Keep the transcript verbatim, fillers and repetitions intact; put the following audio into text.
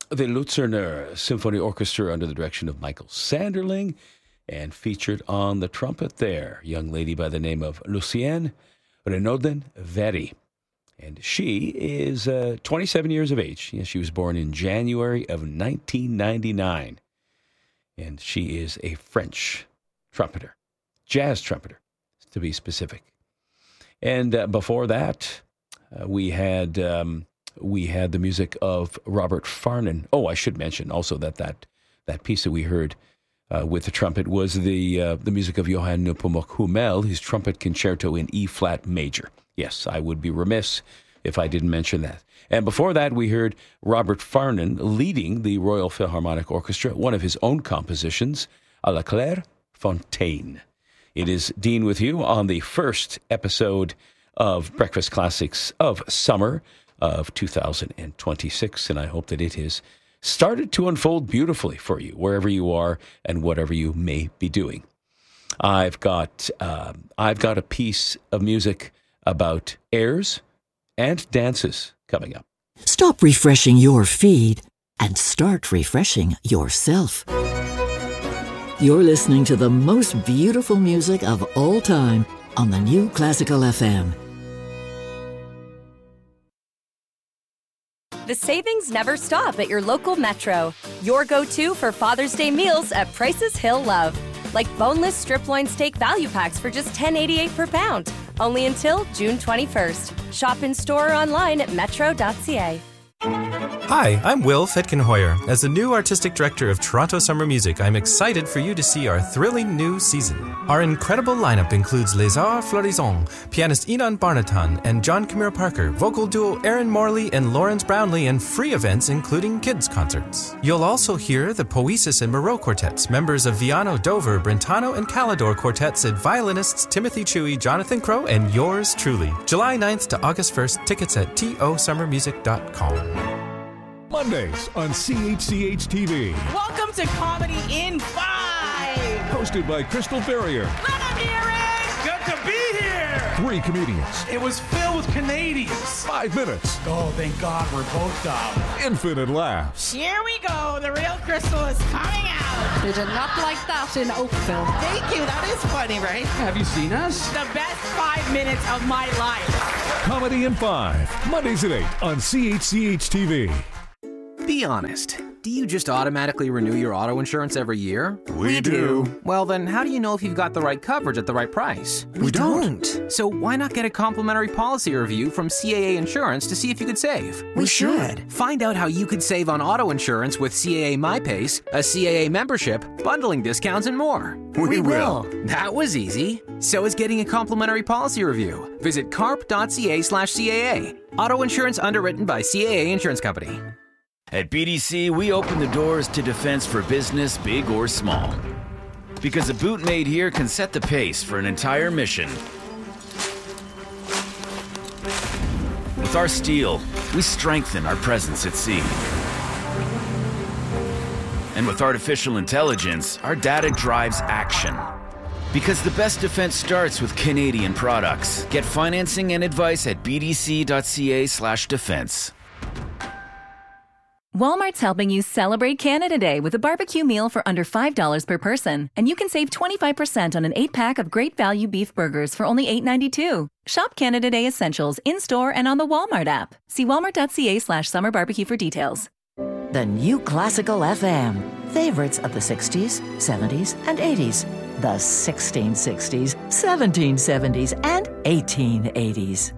the Luzerner Symphony Orchestra under the direction of Michael Sanderling, and featured on the trumpet there, a young lady by the name of Lucienne Renaudin Very. And she is uh, twenty-seven years of age. Yes, she was born in January of nineteen ninety-nine. And she is a French trumpeter, jazz trumpeter, to be specific. And uh, before that, uh, we had um, we had the music of Robert Farnon. Oh, I should mention also that that, that piece that we heard uh, with the trumpet was the uh, the music of Johann Nepomuk Hummel, his trumpet concerto in E-flat major. Yes, I would be remiss if I didn't mention that. And before that, we heard Robert Farnon leading the Royal Philharmonic Orchestra, one of his own compositions, À la Claire Fontaine. It is Dean with you on the first episode of Breakfast Classics of summer of two thousand twenty-six, and I hope that it has started to unfold beautifully for you, wherever you are and whatever you may be doing. I've got uh, I've got a piece of music about airs and dances coming up. Stop refreshing your feed and start refreshing yourself. You're listening to the most beautiful music of all time on the New Classical F M. The savings never stop at your local Metro. Your go-to for Father's Day meals at prices he'll love. Like boneless strip loin steak value packs for just ten eighty-eight per pound. Only until June twenty-first. Shop in store or online at metro dot c a. Hi, I'm Will Fetkin-Hoyer. As the new artistic director of Toronto Summer Music, I'm excited for you to see our thrilling new season. Our incredible lineup includes Les Arts Florissants, pianist Enon Barnatan and John Camille Parker, vocal duo Aaron Morley and Lawrence Brownlee, and free events including kids' concerts. You'll also hear the Poesis and Moreau quartets, members of Viano, Dover, Brentano, and Calidor quartets, and violinists Timothy Chewy, Jonathan Crow, and yours truly. July ninth to August first, tickets at t o summer music dot com. Mondays on C H C H T V. Welcome to Comedy in Five. Hosted by Crystal Ferrier. Let them hear it. Good to be here. Three comedians. It was filled with Canadians. Five minutes. Oh, thank God we're both dumb. Infinite laughs. Here we go. The real Crystal is coming out. They did not like that in Oakville. Thank you. That is funny, right? Have you seen us? The best five minutes of my life. Comedy in Five. Mondays at eight on C H C H T V. Be honest. Do you just automatically renew your auto insurance every year? We do. Well, then how do you know if you've got the right coverage at the right price? We don't. So why not get a complimentary policy review from C A A Insurance to see if you could save? We should. Find out how you could save on auto insurance with C A A MyPace, a C A A membership, bundling discounts, and more. We will. That was easy. So is getting a complimentary policy review. Visit carp dot c a slash C A A. Auto insurance underwritten by C A A Insurance Company. At B D C, we open the doors to defense for business, big or small. Because a boot made here can set the pace for an entire mission. With our steel, we strengthen our presence at sea. And with artificial intelligence, our data drives action. Because the best defense starts with Canadian products. Get financing and advice at b d c dot c a slash defense. Walmart's helping you celebrate Canada Day with a barbecue meal for under five dollars per person. And you can save twenty-five percent on an eight-pack of great value beef burgers for only eight ninety-two. Shop Canada Day essentials in-store and on the Walmart app. See walmart dot c a slash summer barbecue for details. The New Classical F M. Favorites of the sixties, seventies, and eighties. The sixteen sixties, seventeen seventies, and eighteen eighties.